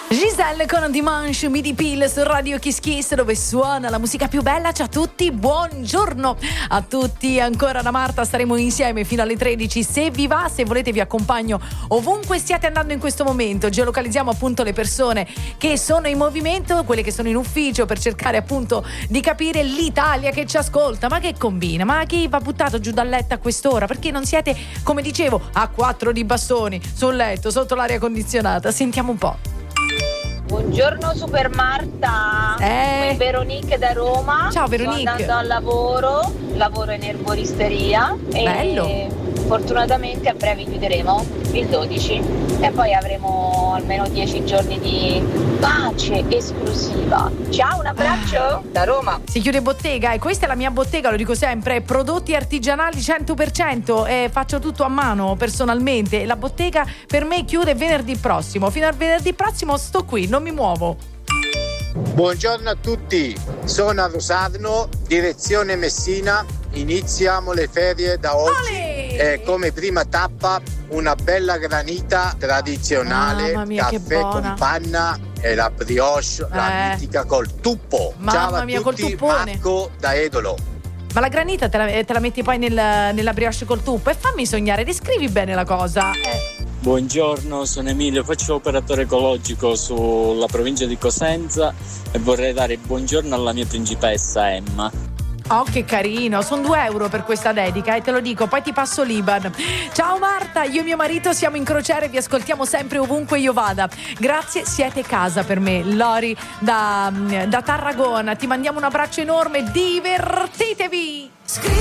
Giselle con Dimanche Midi Pill su Radio Kiss Kiss, dove suona la musica più bella. Ciao a tutti, buongiorno a tutti. Ancora da Marta, staremo insieme fino alle 13. Se vi va, se volete vi accompagno ovunque stiate andando in questo momento. Geolocalizziamo appunto le persone che sono in movimento, quelle che sono in ufficio, per cercare appunto di capire l'Italia che ci ascolta. Ma che combina? Ma chi va buttato giù dal letto a quest'ora? Perché non siete, come dicevo, a 4 di bastoni sul letto sotto l'aria condizionata? Sentiamo un po'. Buongiorno Super Marta, qui Veronique da Roma. Ciao Veronique. Sto andando al lavoro in erboristeria. Bello. E fortunatamente a breve chiuderemo il 12 e poi avremo almeno 10 giorni di pace esclusiva. Ciao, un abbraccio da Roma. Si chiude bottega e questa è la mia bottega, lo dico sempre, prodotti artigianali 100% e faccio tutto a mano personalmente. La bottega per me chiude venerdì prossimo, fino al venerdì prossimo sto qui, non mi muovo. Buongiorno a tutti, sono a Rosarno, direzione Messina, iniziamo le ferie da oggi. E come prima tappa una bella granita tradizionale, mia, caffè con panna e la brioche, la mitica col tuppo. Ciao a mia, tutti, col tuppone. Marco da Edolo. Ma la granita te la metti poi nella brioche col tuppo? E fammi sognare, descrivi bene la cosa. Buongiorno, sono Emilio, faccio operatore ecologico sulla provincia di Cosenza e vorrei dare il buongiorno alla mia principessa Emma. Oh, che carino, sono 2 euro per questa dedica e te lo dico, poi ti passo l'Iban. Ciao Marta, io e mio marito siamo in crociera e vi ascoltiamo sempre ovunque io vada. Grazie, siete casa per me. Lori da Tarragona, ti mandiamo un abbraccio enorme, divertitevi!